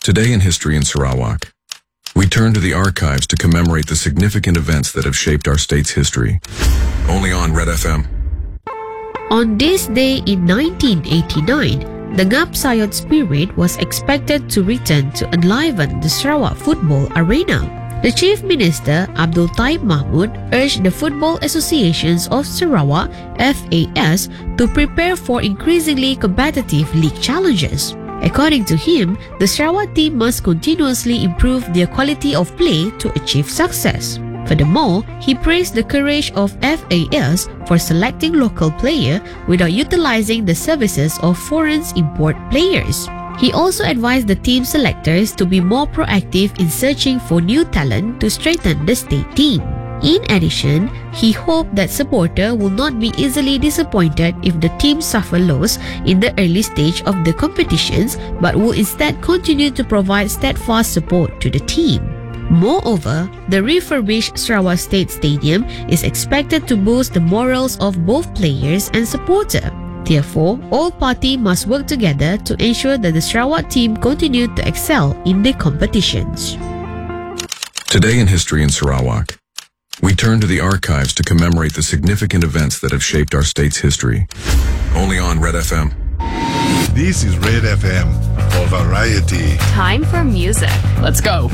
Today in History in Sarawak, we turn to the archives to commemorate the significant events that have shaped our state's history. Only on Red FM. On this day in 1989, the Ngap Sayot spirit was expected to return to enliven the Sarawak football arena. The Chief Minister, Abdul Taib Mahmud, urged the Football Associations of Sarawak, FAS, to prepare for increasingly competitive league challenges. According to him, the Sarawak team must continuously improve their quality of play to achieve success. Furthermore, he praised the courage of FAS for selecting local players without utilizing the services of foreign import players. He also advised the team selectors to be more proactive in searching for new talent to strengthen the state team. In addition, he hoped that supporters will not be easily disappointed if the team suffer loss in the early stage of the competitions, but will instead continue to provide steadfast support to the team. Moreover, the refurbished Sarawak State Stadium is expected to boost the morals of both players and supporters. Therefore, all parties must work together to ensure that the Sarawak team continue to excel in the competitions. Today in History in Sarawak, we turn to the archives to commemorate the significant events that have shaped our state's history. Only on Red FM. This is Red FM for variety. Time for music. Let's go.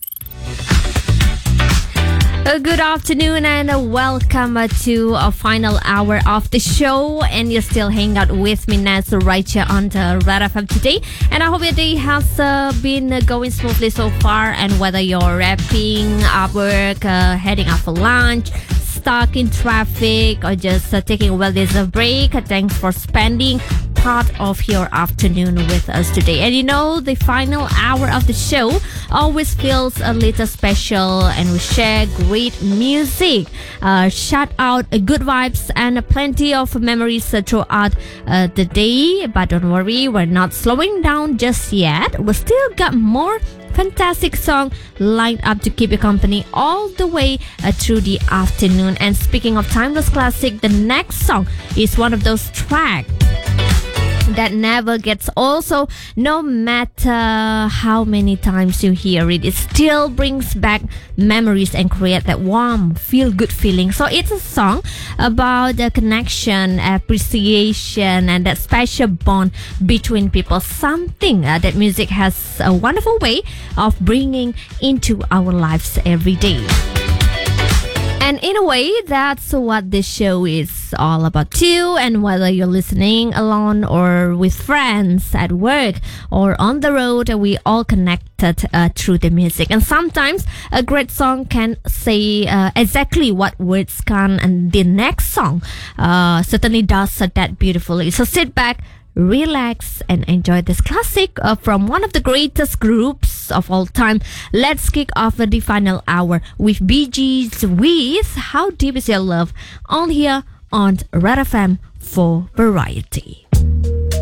Good afternoon and welcome to a final hour of the show, and you still hang out with me, Naz Raicha, on the Red FM today, and I hope your day has been going smoothly so far, and whether you're wrapping up work, heading out for lunch, stuck in traffic, or just taking a well-deserved break, thanks for spending part of your afternoon with us today. And you know, the final hour of the show always feels a little special, and we share great music, shout out good vibes and plenty of memories throughout the day. But don't worry, we're not slowing down just yet. We still got more fantastic song lined up to keep you company all the way through the afternoon. And speaking of timeless classic, the next song is one of those tracks that never gets old. So no matter how many times you hear it, it still brings back memories and create that warm, feel-good feeling. So it's a song about the connection, appreciation, and that special bond between people. Something that music has a wonderful way of bringing into our lives every day. And in a way, that's what this show is all about too. And whether you're listening alone or with friends, at work or on the road, we all connected through the music. And sometimes a great song can say exactly what words can, and the next song certainly does that beautifully. So sit back, relax, and enjoy this classic from one of the greatest groups of all time. Let's kick off the final hour with Bee Gees with How Deep Is Your Love, on here on Red FM for variety.